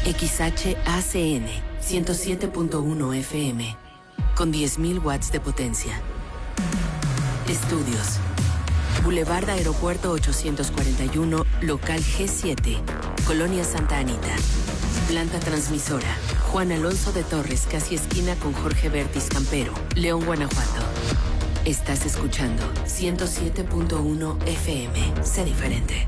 XHACN 107.1 FM con 10.000 watts de potencia. Estudios. Boulevard Aeropuerto 841, local G7, Colonia Santa Anita. Planta transmisora. Juan Alonso de Torres, casi esquina con Jorge Bertis Campero, León, Guanajuato. Estás escuchando 107.1 FM. Sé diferente.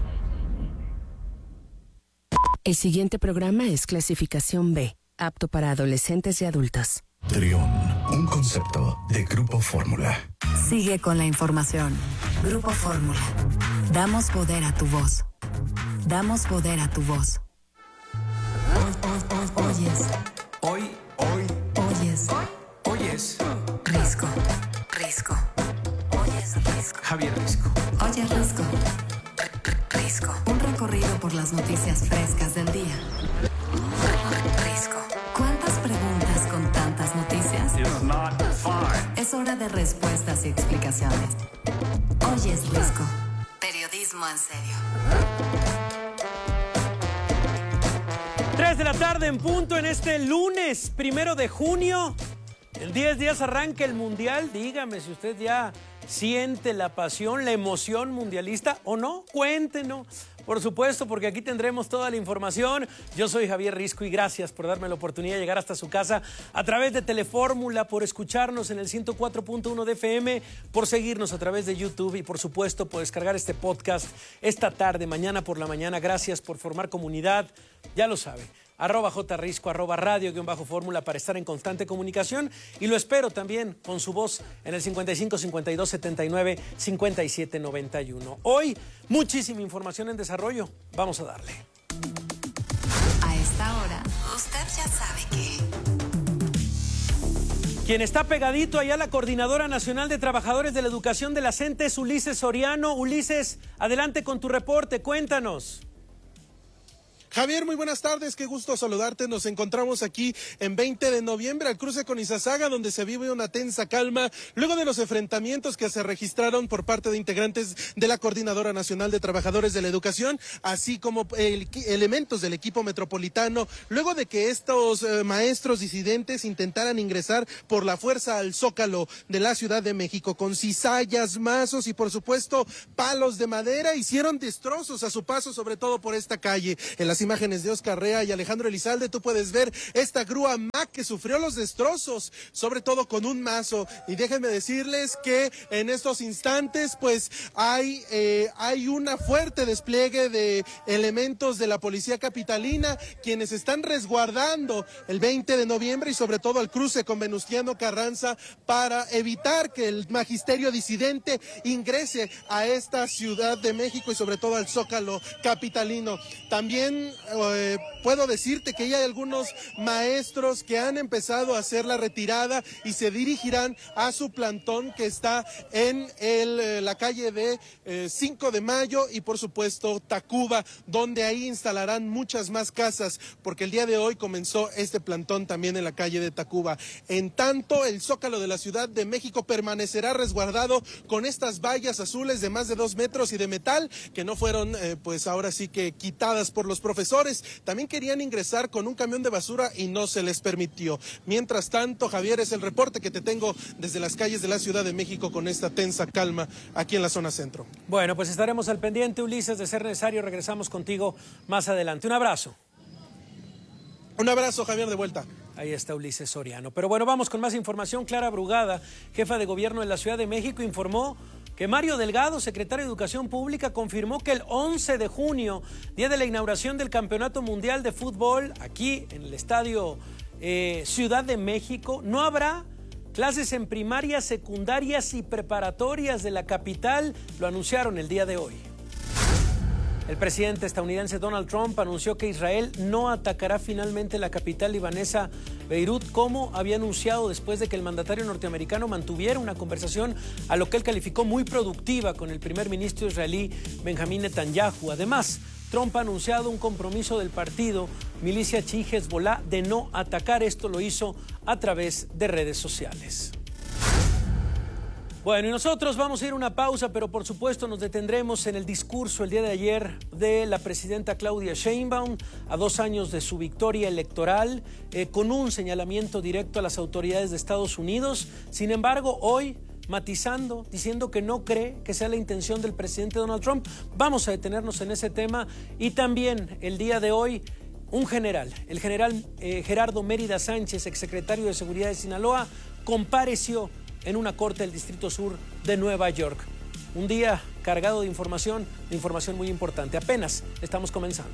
El siguiente programa es clasificación B, apto para adolescentes y adultos. Trión, un concepto de Grupo Fórmula. Sigue con la información. Grupo Fórmula. Damos poder a tu voz. Damos poder a tu voz. Oyes. Hoy. Oyes. Oyes. Risco. Risco. Oyes Risco. Javier Risco. Oyes Risco. Risco. Un recorrido por las noticias frescas del día. Risco. ¿Cuántas preguntas con tantas noticias? Es hora de respuestas y explicaciones. Oyes Risco. Periodismo en serio. 3 de la tarde en punto en este lunes 1 de junio. En 10 días arranca el Mundial. Dígame si usted ya siente la pasión, la emoción mundialista o no. Cuéntenos, por supuesto, porque aquí tendremos toda la información. Yo soy Javier Risco y gracias por darme la oportunidad de llegar hasta su casa a través de Telefórmula, por escucharnos en el 104.1 de FM, por seguirnos a través de YouTube y por supuesto por descargar este podcast esta tarde, mañana por la mañana. Gracias por formar comunidad, ya lo sabe. @jrisco, @radio_fórmula para estar en constante comunicación y lo espero también con su voz en el 55 52 79 57 91. Hoy, muchísima información en desarrollo. Vamos a darle. A esta hora, usted ya sabe que... Quien está pegadito allá, la Coordinadora Nacional de Trabajadores de la Educación de la CENTE es Ulises Soriano. Ulises, adelante con tu reporte, cuéntanos. Javier, muy buenas tardes, qué gusto saludarte. Nos encontramos aquí en 20 de noviembre al cruce con Izazaga, donde se vive una tensa calma luego de los enfrentamientos que se registraron por parte de integrantes de la Coordinadora Nacional de Trabajadores de la Educación, así como elementos del equipo metropolitano, luego de que estos maestros disidentes intentaran ingresar por la fuerza al Zócalo de la Ciudad de México con cizallas, mazos y por supuesto palos de madera. Hicieron destrozos a su paso, sobre todo por esta calle. En las imágenes de Oscar Rea y Alejandro Elizalde, tú puedes ver esta grúa Mack que sufrió los destrozos, sobre todo con un mazo. Y déjenme decirles que en estos instantes, pues, hay una fuerte despliegue de elementos de la policía capitalina, quienes están resguardando el 20 de noviembre y sobre todo al cruce con Venustiano Carranza para evitar que el magisterio disidente ingrese a esta Ciudad de México y sobre todo al Zócalo capitalino. También puedo decirte que ya hay algunos maestros que han empezado a hacer la retirada y se dirigirán a su plantón que está en la calle de 5 de Mayo y por supuesto Tacuba, donde ahí instalarán muchas más casas, porque el día de hoy comenzó este plantón también en la calle de Tacuba. En tanto, el Zócalo de la Ciudad de México permanecerá resguardado con estas vallas azules de más de 2 metros y de metal que no fueron pues ahora sí que quitadas por los profesores. También querían ingresar con un camión de basura y no se les permitió. Mientras tanto, Javier, es el reporte que te tengo desde las calles de la Ciudad de México con esta tensa calma aquí en la zona centro. Bueno, pues estaremos al pendiente, Ulises, de ser necesario. Regresamos contigo más adelante. Un abrazo. Un abrazo, Javier, de vuelta. Ahí está Ulises Soriano. Pero bueno, vamos con más información. Clara Brugada, jefa de gobierno de la Ciudad de México, informó que Mario Delgado, secretario de Educación Pública, confirmó que el 11 de junio, día de la inauguración del Campeonato Mundial de Fútbol, aquí en el Estadio Ciudad de México, no habrá clases en primarias, secundarias y preparatorias de la capital. Lo anunciaron el día de hoy. El presidente estadounidense Donald Trump anunció que Israel no atacará finalmente la capital libanesa Beirut, como había anunciado después de que el mandatario norteamericano mantuviera una conversación a lo que él calificó muy productiva con el primer ministro israelí Benjamín Netanyahu. Además, Trump ha anunciado un compromiso del partido Milicia Chií Hezbollah de no atacar. Esto lo hizo a través de redes sociales. Bueno, y nosotros vamos a ir a una pausa, pero por supuesto nos detendremos en el discurso el día de ayer de la presidenta Claudia Sheinbaum a 2 años de su victoria electoral, con un señalamiento directo a las autoridades de Estados Unidos. Sin embargo, hoy matizando, diciendo que no cree que sea la intención del presidente Donald Trump. Vamos a detenernos en ese tema. Y también el día de hoy, un general, el general Gerardo Mérida Sánchez, exsecretario de Seguridad de Sinaloa, compareció en una corte del Distrito Sur de Nueva York. Un día cargado de información muy importante. Apenas estamos comenzando.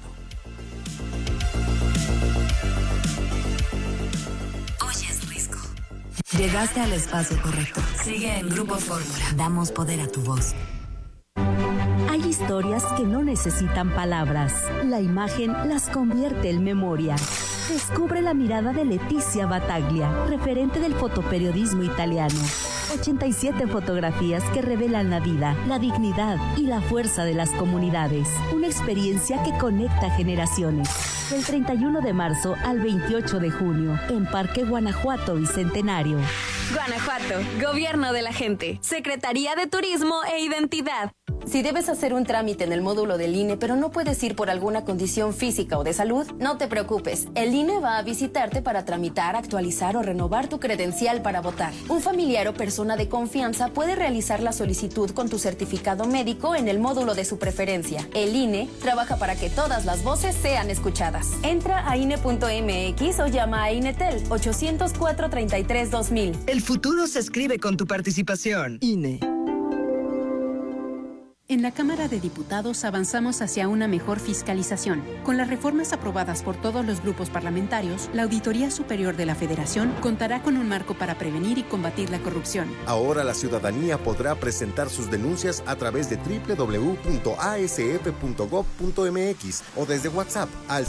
Oyes Risco. Llegaste al espacio correcto. Sigue en Grupo Fórmula. Damos poder a tu voz. Hay historias que no necesitan palabras. La imagen las convierte en memoria. Descubre la mirada de Leticia Battaglia, referente del fotoperiodismo italiano. 87 fotografías que revelan la vida, la dignidad y la fuerza de las comunidades. Una experiencia que conecta generaciones. Del 31 de marzo al 28 de junio, en Parque Guanajuato Bicentenario. Guanajuato, Gobierno de la Gente, Secretaría de Turismo e Identidad. Si debes hacer un trámite en el módulo del INE, pero no puedes ir por alguna condición física o de salud, no te preocupes. El INE va a visitarte para tramitar, actualizar o renovar tu credencial para votar. Un familiar o persona de confianza puede realizar la solicitud con tu certificado médico en el módulo de su preferencia. El INE trabaja para que todas las voces sean escuchadas. Entra a INE.mx o llama a INETEL 804-33-2000. El futuro se escribe con tu participación. INE. En la Cámara de Diputados avanzamos hacia una mejor fiscalización. Con las reformas aprobadas por todos los grupos parlamentarios, la Auditoría Superior de la Federación contará con un marco para prevenir y combatir la corrupción. Ahora la ciudadanía podrá presentar sus denuncias a través de www.asf.gov.mx o desde WhatsApp al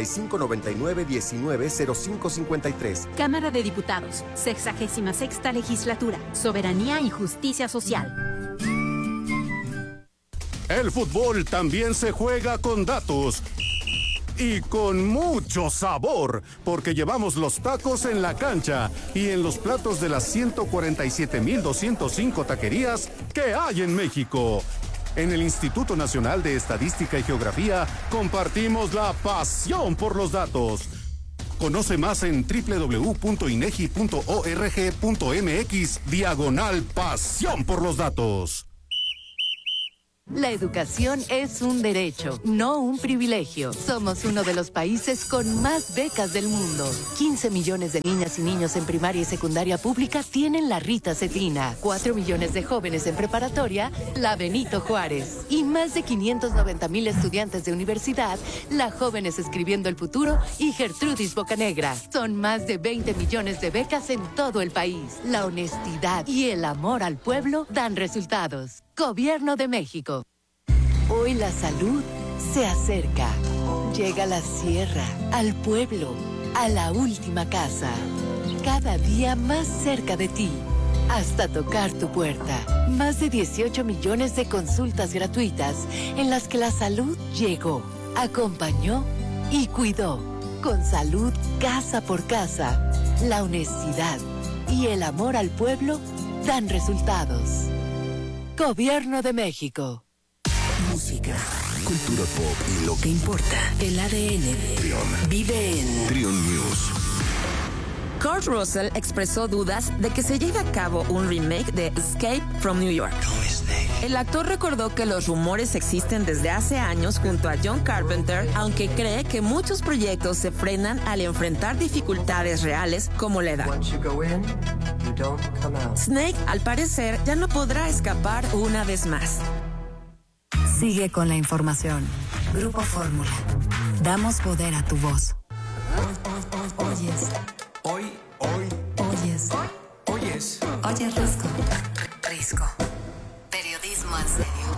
5599-190553. Cámara de Diputados, 66ª Legislatura, Soberanía y Justicia Social. El fútbol también se juega con datos y con mucho sabor, porque llevamos los tacos en la cancha y en los platos de las 147,205 taquerías que hay en México. En el Instituto Nacional de Estadística y Geografía compartimos la pasión por los datos. Conoce más en www.inegi.org.mx/pasión por los datos. La educación es un derecho, no un privilegio. Somos uno de los países con más becas del mundo. 15 millones de niñas y niños en primaria y secundaria pública tienen la Rita Cetina. 4 millones de jóvenes en preparatoria, la Benito Juárez. Y más de 590,000 estudiantes de universidad, la Jóvenes Escribiendo el Futuro y Gertrudis Bocanegra. Son más de 20 millones de becas en todo el país. La honestidad y el amor al pueblo dan resultados. Gobierno de México. Hoy la salud se acerca. Llega a la sierra, al pueblo, a la última casa. Cada día más cerca de ti, hasta tocar tu puerta. Más de 18 millones de consultas gratuitas en las que la salud llegó, acompañó y cuidó. Con salud casa por casa, la honestidad y el amor al pueblo dan resultados. Gobierno de México. Música, cultura pop y lo que importa. El ADN vive en Trion News. Kurt Russell expresó dudas de que se lleve a cabo un remake de Escape from New York. El actor recordó que los rumores existen desde hace años junto a John Carpenter, aunque cree que muchos proyectos se frenan al enfrentar dificultades reales como la edad. Snake, al parecer, ya no podrá escapar una vez más. Sigue con la información. Grupo Fórmula. Damos poder a tu voz. Oyes. Oyes. Oyes Risco. Risco. Periodismo en serio.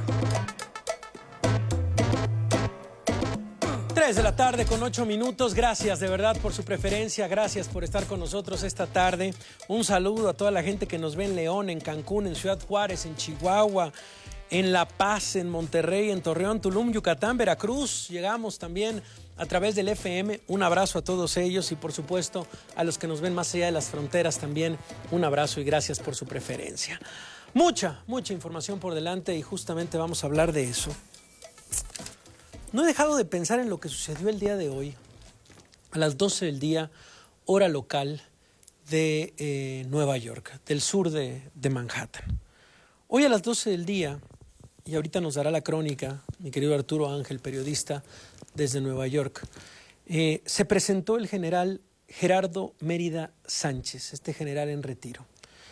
3 de la tarde con 8 minutos. Gracias de verdad por su preferencia. Gracias por estar con nosotros esta tarde. Un saludo a toda la gente que nos ve en León, en Cancún, en Ciudad Juárez, en Chihuahua, en La Paz, en Monterrey, en Torreón, Tulum, Yucatán, Veracruz. Llegamos también a través del FM. Un abrazo a todos ellos y por supuesto a los que nos ven más allá de las fronteras también. Un abrazo y gracias por su preferencia. Mucha información por delante y justamente vamos a hablar de eso. No he dejado de pensar en lo que sucedió el día de hoy, a las 12 del día, hora local de Nueva York, del sur de Manhattan. Hoy a las 12 del día, y ahorita nos dará la crónica, mi querido Arturo Ángel, periodista desde Nueva York, se presentó el general Gerardo Mérida Sánchez, este general en retiro.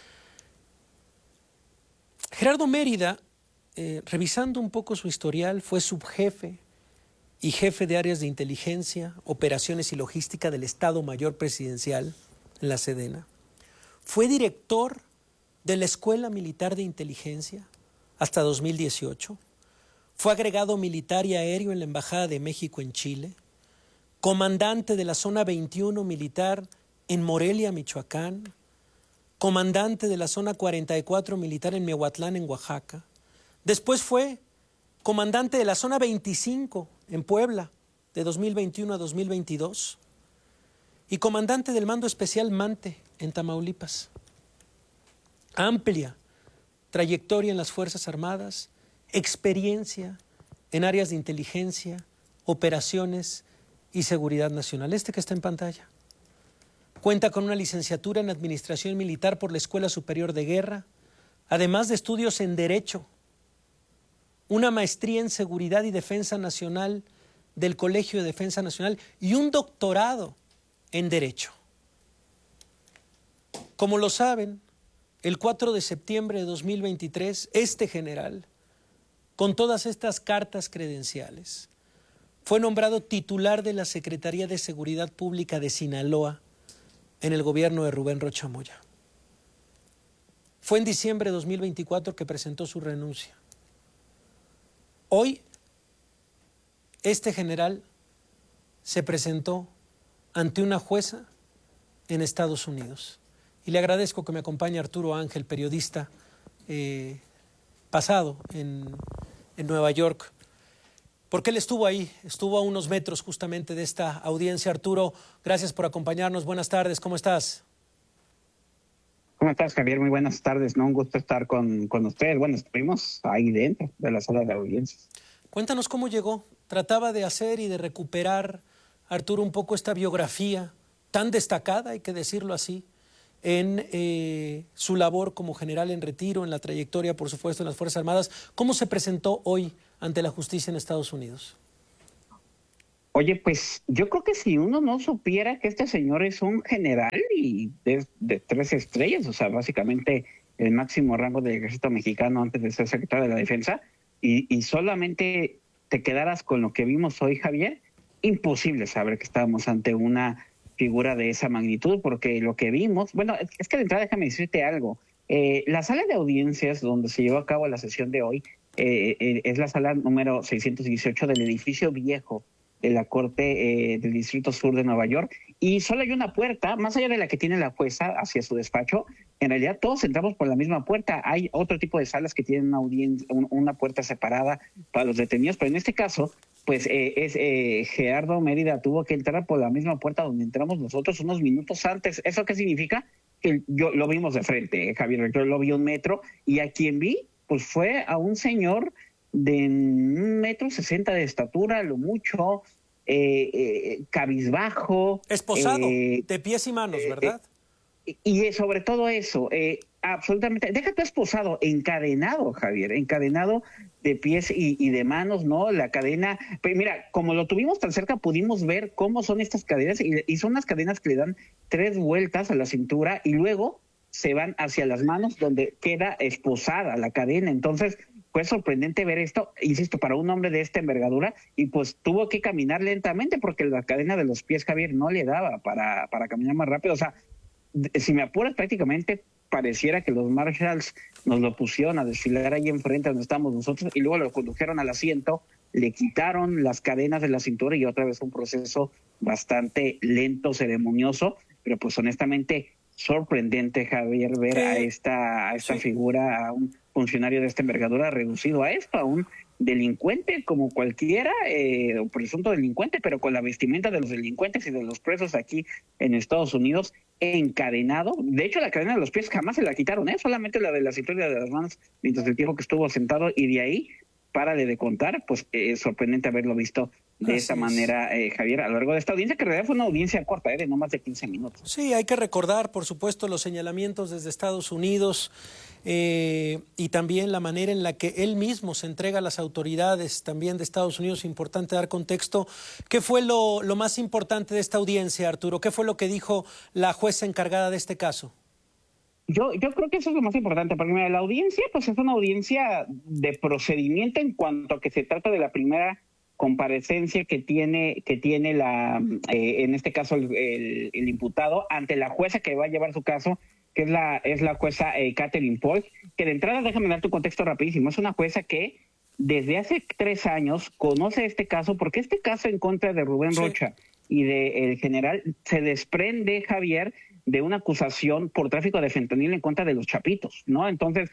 Gerardo Mérida, revisando un poco su historial, fue subjefe y jefe de áreas de inteligencia, operaciones y logística del Estado Mayor Presidencial en la Sedena. Fue director de la Escuela Militar de Inteligencia hasta 2018. Fue agregado militar y aéreo en la Embajada de México en Chile. Comandante de la Zona 21 militar en Morelia, Michoacán. Comandante de la Zona 44 militar en Miahuatlán, en Oaxaca. Después fue comandante de la Zona 25 en Puebla, de 2021 a 2022. Y comandante del Mando Especial Mante, en Tamaulipas. Amplia trayectoria en las Fuerzas Armadas, experiencia en áreas de inteligencia, operaciones y seguridad nacional. Este que está en pantalla. Cuenta con una licenciatura en Administración Militar por la Escuela Superior de Guerra, además de estudios en Derecho, una maestría en Seguridad y Defensa Nacional del Colegio de Defensa Nacional y un doctorado en Derecho. Como lo saben, el 4 de septiembre de 2023, este general, con todas estas cartas credenciales, fue nombrado titular de la Secretaría de Seguridad Pública de Sinaloa en el gobierno de Rubén Rocha Moya. Fue en diciembre de 2024 que presentó su renuncia. Hoy, este general se presentó ante una jueza en Estados Unidos. Y le agradezco que me acompañe Arturo Ángel, periodista pasado en Nueva York, porque él estuvo ahí, estuvo a unos metros justamente de esta audiencia. Arturo, gracias por acompañarnos. Buenas tardes, ¿cómo estás? ¿Cómo estás, Javier? Muy buenas tardes, ¿no? Un gusto estar con ustedes. Bueno, estuvimos ahí dentro de la sala de audiencias. Cuéntanos cómo llegó. Trataba de hacer y de recuperar, Arturo, un poco esta biografía tan destacada, hay que decirlo así, en su labor como general en retiro, en la trayectoria, por supuesto, en las Fuerzas Armadas. ¿Cómo se presentó hoy ante la justicia en Estados Unidos? Oye, pues yo creo que si uno no supiera que este señor es un general y de 3 estrellas, o sea, básicamente el máximo rango del ejército mexicano antes de ser secretario de la Defensa, y solamente te quedaras con lo que vimos hoy, Javier, imposible saber que estábamos ante una figura de esa magnitud, porque lo que vimos, bueno, es que de entrada déjame decirte algo. La sala de audiencias donde se llevó a cabo la sesión de hoy es la sala número 618 del edificio viejo de la Corte del Distrito Sur de Nueva York, y solo hay una puerta, más allá de la que tiene la jueza hacia su despacho. En realidad todos entramos por la misma puerta. Hay otro tipo de salas que tienen una puerta separada para los detenidos, pero en este caso, pues Gerardo Mérida tuvo que entrar por la misma puerta donde entramos nosotros unos minutos antes. ¿Eso qué significa? Que yo lo vimos de frente, Javier, yo lo vi 1 metro, y a quien vi, pues fue a un señor de 1,60 m de estatura, lo mucho, cabizbajo. Esposado, de pies y manos, ¿verdad? Y sobre todo eso, absolutamente, deja tu esposado, encadenado, Javier, encadenado de pies y de manos, ¿no? La cadena, pues mira, como lo tuvimos tan cerca, pudimos ver cómo son estas cadenas, y son unas cadenas que le dan 3 vueltas a la cintura y luego se van hacia las manos donde queda esposada la cadena. Entonces, fue sorprendente ver esto, insisto, para un hombre de esta envergadura, y pues tuvo que caminar lentamente porque la cadena de los pies, Javier, no le daba para caminar más rápido. O sea, si me apuras, prácticamente pareciera que los Marshalls nos lo pusieron a desfilar ahí enfrente donde estamos nosotros, y luego lo condujeron al asiento, le quitaron las cadenas de la cintura, y otra vez un proceso bastante lento, ceremonioso, pero pues honestamente sorprendente, Javier, ver a esta figura, a un funcionario de esta envergadura reducido a esto, a un delincuente como cualquiera, o presunto delincuente, pero con la vestimenta de los delincuentes y de los presos aquí en Estados Unidos, encadenado. De hecho, la cadena de los pies jamás se la quitaron, solamente la de la cintura de las manos mientras el tiempo que estuvo sentado, y de ahí, párale de contar. Pues es sorprendente haberlo visto de esta manera, Javier, a lo largo de esta audiencia, que en realidad fue una audiencia corta, de no más de 15 minutos. Sí, hay que recordar, por supuesto, los señalamientos desde Estados Unidos, y también la manera en la que él mismo se entrega a las autoridades también de Estados Unidos. Importante dar contexto. ¿Qué fue lo más importante de esta audiencia, Arturo? ¿Qué fue lo que dijo la jueza encargada de este caso? Yo creo que eso es lo más importante, porque mira, la audiencia pues es una audiencia de procedimiento en cuanto a que se trata de la primera comparecencia que tiene la en este caso el imputado ante la jueza que va a llevar su caso, que es la jueza Catherine Polk, que de entrada, déjame dar tu contexto rapidísimo, es una jueza que desde hace 3 años conoce este caso, porque este caso en contra de Rubén Rocha y del general se desprende, Javier, de una acusación por tráfico de fentanilo en contra de los chapitos, ¿no? Entonces,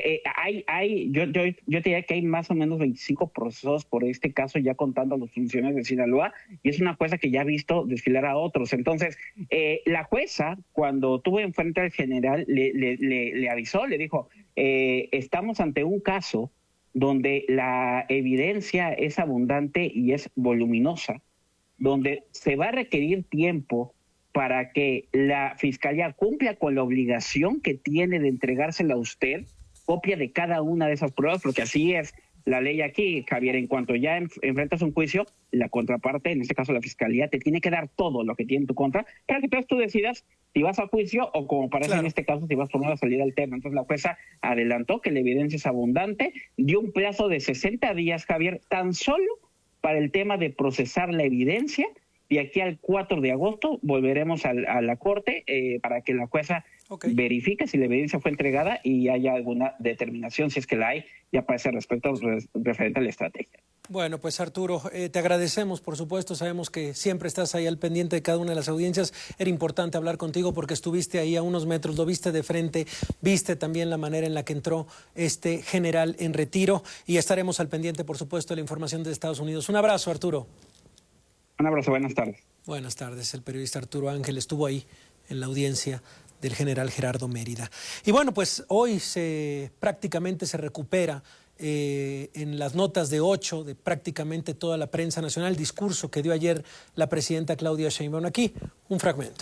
yo diría que hay más o menos 25 procesos por este caso, ya contando a los funcionarios de Sinaloa, y es una jueza que ya ha visto desfilar a otros. Entonces, la jueza, cuando tuvo enfrente al general, le avisó, le dijo, estamos ante un caso donde la evidencia es abundante y es voluminosa, donde se va a requerir tiempo para que la Fiscalía cumpla con la obligación que tiene de entregársela a usted, copia de cada una de esas pruebas, porque así es la ley aquí, Javier. En cuanto ya enfrentas un juicio, la contraparte, en este caso la Fiscalía, te tiene que dar todo lo que tiene en tu contra para que entonces tú decidas si vas a juicio o, como parece en este caso, si vas por una salida alterna. Entonces la jueza adelantó que la evidencia es abundante, dio un plazo de 60 días, Javier, tan solo para el tema de procesar la evidencia, y aquí al 4 de agosto volveremos a la Corte para que la jueza verifique si la evidencia fue entregada y haya alguna determinación, si es que la hay, ya para ese respecto referente a la estrategia. Bueno, pues Arturo, te agradecemos, por supuesto, sabemos que siempre estás ahí al pendiente de cada una de las audiencias. Era importante hablar contigo porque estuviste ahí a unos metros, lo viste de frente, viste también la manera en la que entró este general en retiro, y estaremos al pendiente, por supuesto, de la información de Estados Unidos. Un abrazo, Arturo. Un abrazo, buenas tardes. Buenas tardes, el periodista Arturo Ángel estuvo ahí en la audiencia del general Gerardo Mérida. Y bueno, pues hoy prácticamente se recupera en las notas de 8 de prácticamente toda la prensa nacional el discurso que dio ayer la presidenta Claudia Sheinbaum. Aquí un fragmento.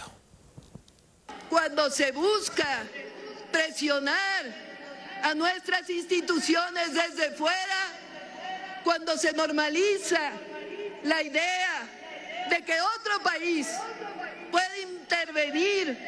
Cuando se busca presionar a nuestras instituciones desde fuera, cuando se normaliza la idea de que otro país puede intervenir